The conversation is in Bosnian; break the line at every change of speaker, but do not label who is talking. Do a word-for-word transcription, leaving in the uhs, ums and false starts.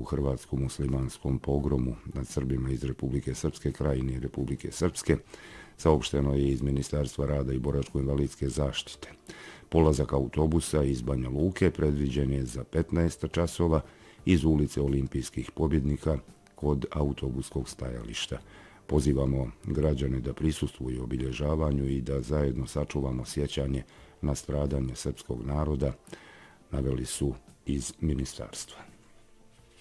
u hrvatskom muslimanskom pogromu nad Srbima iz Republike Srpske Krajine i Republike Srpske, saopšteno je iz Ministarstva rada i boračko-invalidske zaštite. Polazak autobusa iz Banja Luke predviđen je za petnaest časova iz ulice Olimpijskih pobjednika kod autobuskog stajališta. Pozivamo građane da prisustvuju obilježavanju i da zajedno sačuvamo sjećanje na stradanje srpskog naroda, naveli su iz ministarstva.